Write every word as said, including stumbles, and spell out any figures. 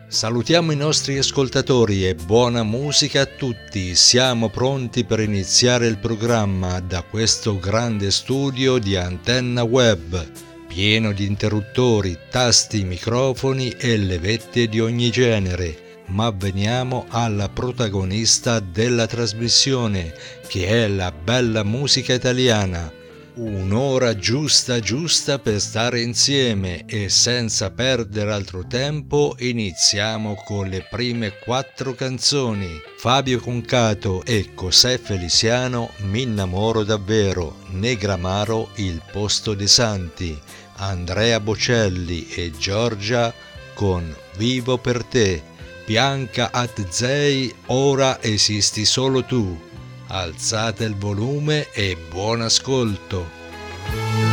Salutiamo i nostri ascoltatori e buona musica a tutti. Siamo pronti per iniziare il programma da questo grande studio di Antenna Web, pieno di interruttori, tasti, microfoni e levette di ogni genere. Ma veniamo alla protagonista della trasmissione, che è la bella musica italiana. Un'ora giusta giusta per stare insieme e senza perdere altro tempo iniziamo con le prime quattro canzoni. Fabio Concato e José Feliciano, Mi innamoro davvero. Negramaro, Il posto dei santi. Andrea Bocelli e Giorgia con Vivo per te. Bianca Atzei, Ora esisti solo tu. Alzate il volume e buon ascolto.